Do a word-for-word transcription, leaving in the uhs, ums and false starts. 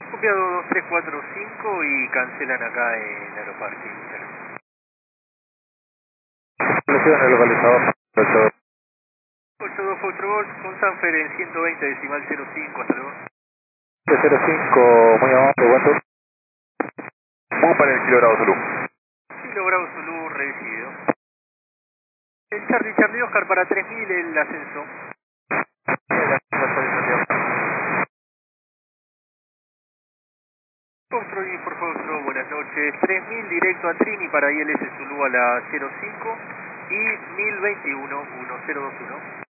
Copiado dos tres cuatro cinco y cancelan acá en Aeroparque. Selección localizador. ocho dos cuatro Golf con Sanfer en ciento veinte decimal cero cinco, hasta luego. cero cinco, muy amable, ¿cuánto? Vamos para el Kilo Bravo Zulu. Kilo Bravo Zulu recibido. El Charlie Charlie Oscar para tres mil el ascenso. Foxtrot, por Foxtrot, buenas noches. tres mil directo a Trini para I L S Zulu a la cero cinco y mil veintiuno, uno cero dos uno.